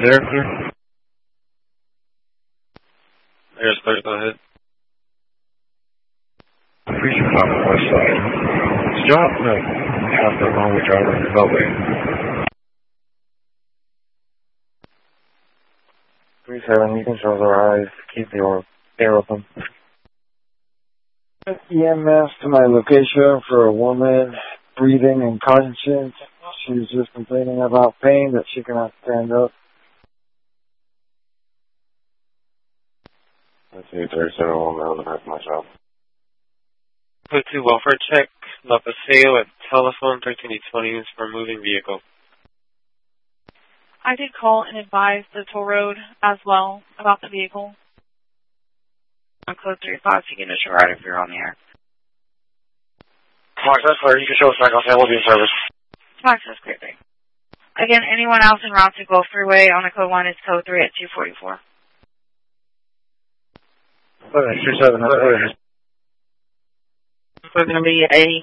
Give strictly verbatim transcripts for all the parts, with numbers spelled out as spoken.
There, clear. There's clear, go ahead. Freezer on the west side. Stop, no. Stop the wrong way driver in the beltway. three seven, you can show our eyes. Keep your air open. E M S to my location for a woman breathing inconscious. She's just complaining about pain that she cannot stand up. Let's see, thirty-seven woman on the back of my job. Code two, welfare check. La Paseo at telephone thirteen twenty for moving vehicle. I did call and advise the toll road as well about the vehicle. On code three five, you can issue a ride if you're on the air. Mark, that's clear. You can show us back on we'll be in service. Mark, that's great. Again, anyone else en route to Gulf Freeway on the code one is code three at two forty-four. Okay, two seven. It's going to be a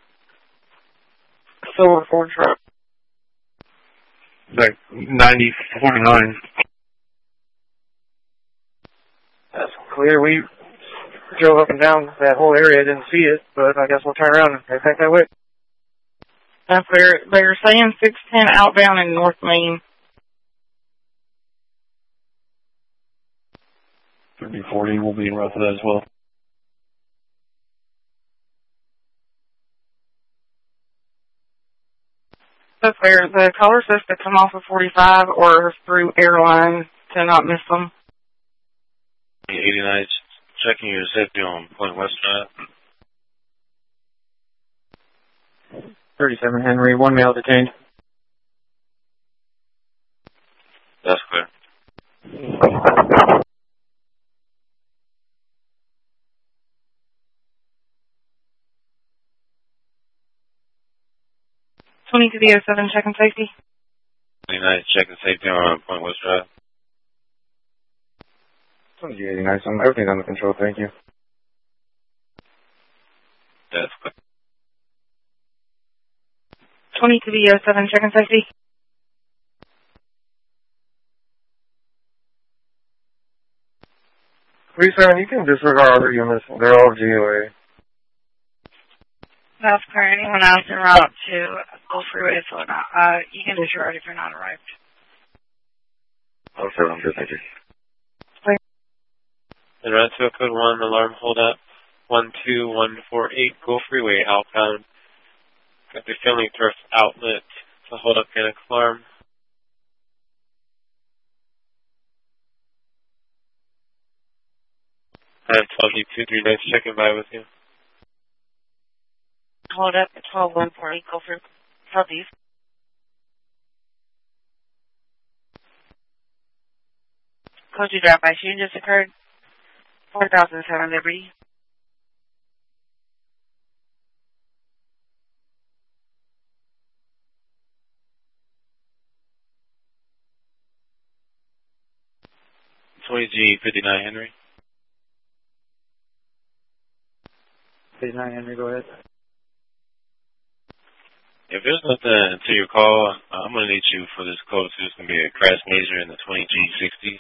silver Ford truck. Like ninety forty-nine. That's clear. We drove up and down that whole area. Didn't see it, but I guess we'll turn around and head back that way. That's where they're saying six ten outbound in North Main. thirty forty will be in route for that as well. That's where the caller says to come off of forty-five or through airline to not miss them. eighty-nine, checking your safety on Point West Drive. thirty-seven Henry, one male detained. That's clear. twenty to the oh seven, checking safety. eighty-nine, checking safety on Point West Drive. twenty eighty-nine, everything's under control, thank you. That's clear. twenty to the oh seven, checking safety. three seven, you can disregard other units. They're all G O A. That's for anyone else en route to Gulf Freeway, so not, uh, you can disregard if you're not arrived. Okay, I'm good, thank you. En route to code one, alarm hold up. one two one four eight, Gulf Freeway outbound. Got the Finley Turf outlet to hold up panic alarm. I have twelve D two three nine checking by with you. Hold up at twelve one four eight, Gulf Freeway Southeast. Code two drive-by shooting just occurred. four thousand seven Liberty. twenty G fifty-nine Henry. fifty-nine Henry, go ahead. If there's nothing to your call, I'm going to need you for this code. So it's going to be a crash major in the twenty G sixties.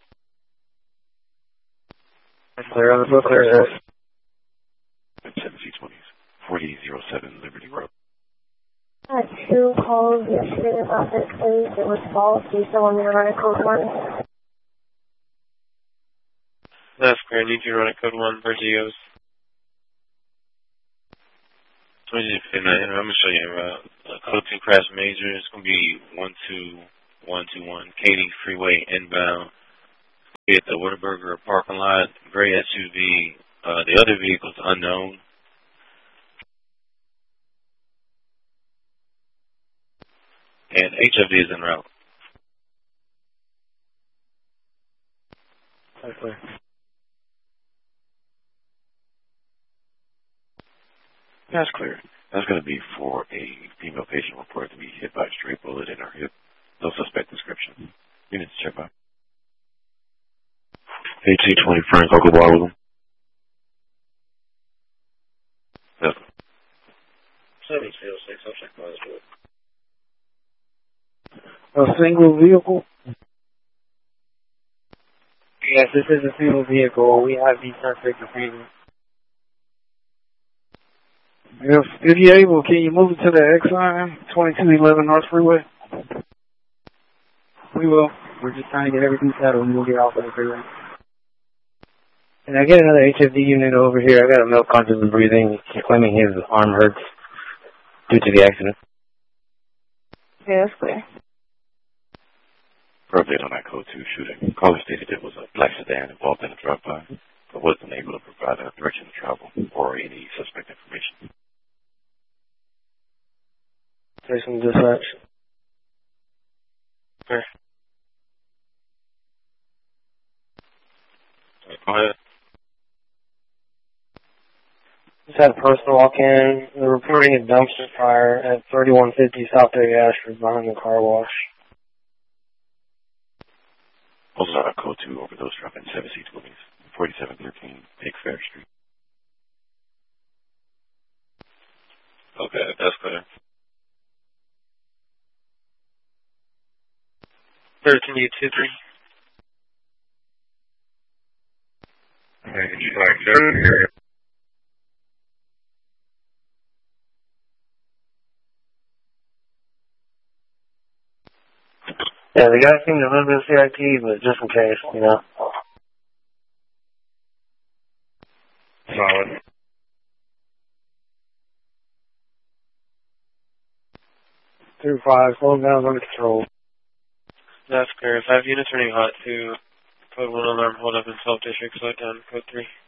Clear on the book, clear there. seven G twenties, forty oh seven Liberty Road. I had two calls yesterday about this case. It was false. Do you still want me to run a code one? That's clear. I need you to run a code one for G Os. twenty G fifty-nine, I'm going to show you uh, code two crash major. It's going to be one two one two one Katy Freeway inbound. Be at the Whataburger parking lot. Gray S U V. Uh, the other vehicle's unknown. And H F D is en route. That's clear. That's clear. That's going to be for a female patient reported to be hit by a stray bullet in her hip. No suspect description. Units check by. eighteen twenty Frank, Uncle Bar with him. Yes. seven zero six, I'll check by as well. A single vehicle? Yes, this is a single vehicle. We have the suspect defeated. If, if you're able, can you move it to the Exxon, twenty-two eleven North Freeway? We will. We're just trying to get everything settled and we'll get off of the freeway. And I get another H F D unit over here. I got a male conscious and breathing. He's claiming his arm hurts due to the accident. Okay, that's clear. For update on that code two shooting, caller stated it was a black sedan involved in a drive-by, but wasn't able to provide a direction of travel or any suspect information. Station dispatch. Okay. Go ahead. Just had a person walk in. They're reporting a dumpster fire at thirty-one fifty South Bay Ashford behind the car wash. Also on code two overdose drop in seven C twenties, forty-seven thirteen Big Fair Street. Okay, that's clear. thirteen U two three. Yeah, the guy seemed to live in C I T, but just in case, you know. Solid. Two five, slowing down under control. That's clear. Five units running hot to code one alarm hold up in twelve district, slow down, code three.